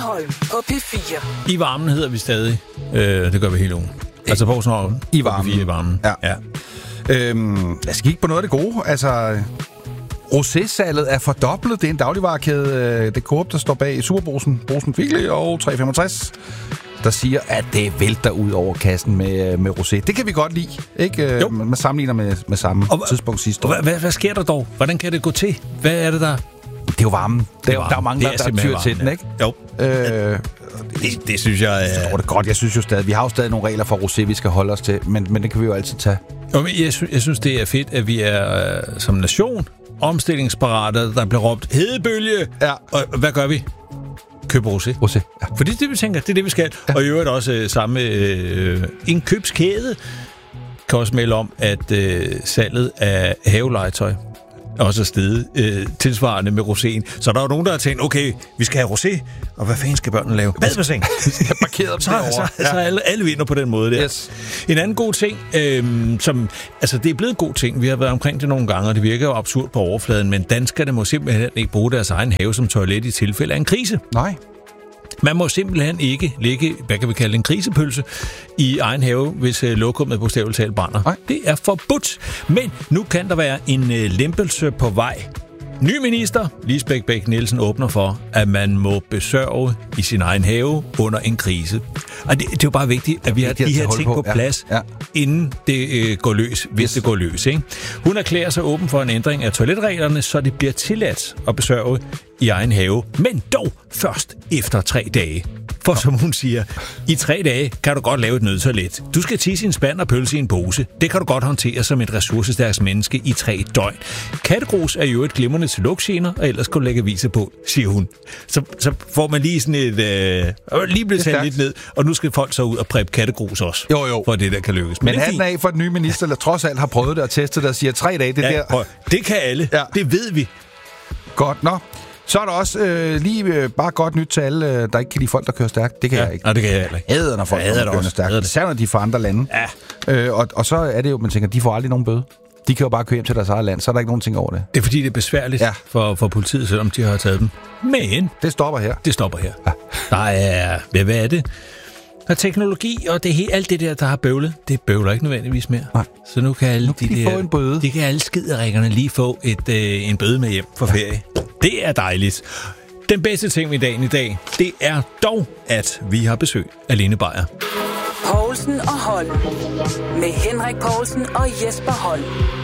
Holm på P4. I varmen hedder vi stadig. Det gør vi hele ugen. Altså Poulsen og Holm i varmen. P4 i varmen. Ja. Jeg skal kigge på noget af det gode. Altså, rosé-salget er fordoblet. Det er en dagligvarekæde, det Coop, der står bag Superbrugsen, Brugsen Kvickly og 365, der siger, at det vælter ud over kassen med rosé. Det kan vi godt lide, ikke? Man sammenligner med samme tidspunkt sidste år. Hvad sker der dog? Hvordan kan det gå til? Hvad er det der? Det er jo varmen. Der er mange, der tyr til den, ikke? Jo. Det synes jeg... Jeg tror det godt. Jeg synes jo stadig... Vi har jo stadig nogle regler for rosé, vi skal holde os til, men det kan vi jo altid tage. Jeg synes, det er fedt, at vi er som nation omstillingsparate, der bliver råbt hedebølge. Ja. Og hvad gør vi? Køb rosé. Ja. Fordi det, vi tænker, det er det, vi skal. Ja. Og i øvrigt også samme indkøbskæde kan også melde om, at salget af havelegetøj også er steget tilsvarende med roséen. Så der er jo nogen, der har tænkt, okay, vi skal have rosé, og hvad fanden skal børnene lave? Badebassin! Parkeret så er alle vinder på den måde der. Yes. En anden god ting, som... Altså, det er blevet god ting. Vi har været omkring det nogle gange, og det virker jo absurd på overfladen, men danskerne må simpelthen ikke bruge deres egen have som toilet i tilfælde af en krise. Nej. Man må simpelthen ikke lægge, hvad kan vi kalde en krisepølse, i egen have, hvis lokummet bogstaveligt talt brænder. Nej. Det er forbudt. Men nu kan der være en lempelse på vej. Ny minister, Lisbeth Bech-Nielsen, åbner for, at man må besørge i sin egen have under en krise. Og det er jo bare vigtigt, at vi har de her ting på plads, inden det går løs, hvis det går løs. Ikke? Hun erklærer sig åben for en ændring af toiletreglerne, så det bliver tilladt at besørge i egen have, men dog først efter 3 dage. For som hun siger, i 3 dage kan du godt lave et nødtoilet. Du skal tisse i en spand og pølse i en pose. Det kan du godt håndtere som et ressourcestærkt menneske i 3 døgn. Kattegrus er jo et glimrende til lugtgener, og ellers kan du lægge aviser på, siger hun. Så får man lige sådan et... lige blevet taget lidt ned, og nu skal folk så ud og præppe kattegrus også. Jo. For det der kan lykkes. Men hatten af for den nye minister, der trods alt har prøvet det og testet det og siger 3 dage, det der... Det kan alle. Ja. Det ved vi. Godt, nå. Så er der også bare godt nyt til alle, der ikke kan lide folk, der kører stærkt. Det kan jeg ikke. Nej, det kan jeg heller ikke. Hader, når folk kører stærkt. Især når de er fra andre lande. Ja. Og så er det jo, man tænker, de får aldrig nogen bøde. De kan jo bare køre hjem til deres eget land, så er der ikke nogen ting over det. Det er fordi, det er besværligt for politiet, selvom de har taget dem. Men... Det stopper her. Ja. Der er... Hvad er det? Der er teknologi, og det alt det der har bøvlet, det bøvler ikke nødvendigvis mere. Nej. Så nu kan alle de få en bøde. De kan alle skiderikkerne lige få en bøde med hjem for ferie. Det er dejligt. Den bedste ting i dagen i dag, det er dog, at vi har besøg af Lene Beyer. Poulsen og Holm. Med Henrik Poulsen og Jesper Holm.